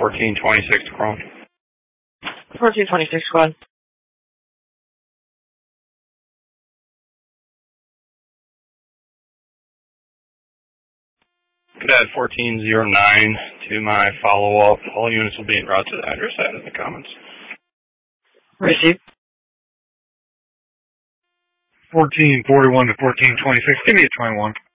1426 to Chrome. 1426, squad. Cadet 1409 to my follow-up. All units will be en route to the address added in the comments. Receive. 1441 to 1426. Give me a 21.